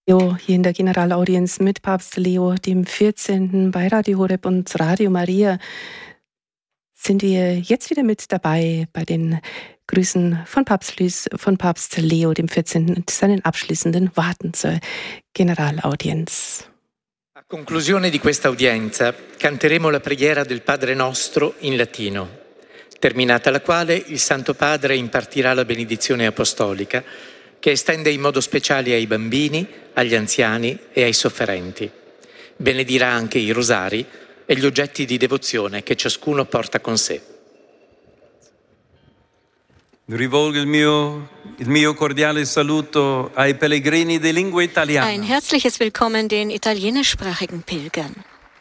Hier in der Generalaudienz mit Papst Leo dem 14. bei Radio Horeb und Radio Maria sind wir jetzt wieder mit dabei bei den Grüßen von Papst Leo dem 14. und seinen abschließenden Worten zur Generalaudienz. A conclusione di questa udienza canteremo la preghiera del Padre Nostro in latino, terminata la quale il Santo Padre impartirà la benedizione apostolica che estende in modo speciale ai bambini, agli anziani e ai sofferenti. Benedirà anche i rosari e gli oggetti di devozione che ciascuno porta con sé. Rivolgo il mio cordiale saluto ai pellegrini di lingua italiana. Ein herzliches Willkommen den italienischsprachigen Pilgern.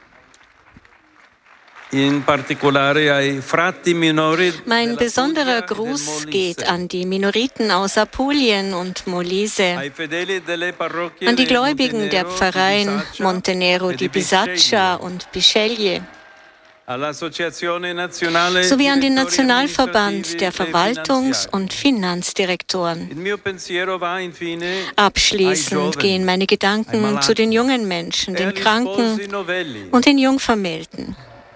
In particolare ai frati minori. Mein besonderer Gruß geht an die Minoriten aus Apulien und Molise, an die Gläubigen der Pfarreien Montenero di Bisaccia und Bisceglie, sowie an den Nationalverband der Verwaltungs- und Finanzdirektoren. Abschließend gehen meine Gedanken zu den jungen Menschen, den Kranken und den Jungvermählten.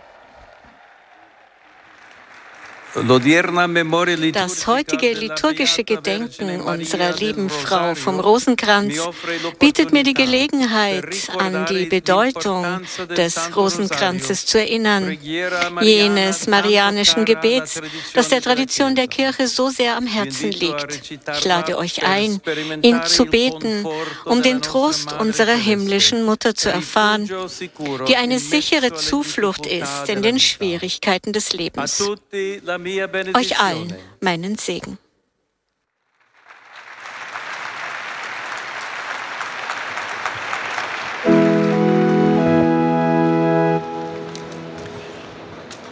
Das heutige liturgische Gedenken unserer lieben Frau vom Rosenkranz bietet mir die Gelegenheit, an die Bedeutung des Rosenkranzes zu erinnern, jenes marianischen Gebets, das der Tradition der Kirche so sehr am Herzen liegt. Ich lade euch ein, ihn zu beten, um den Trost unserer himmlischen Mutter zu erfahren, die eine sichere Zuflucht ist in den Schwierigkeiten des Lebens. Euch allen meinen Segen.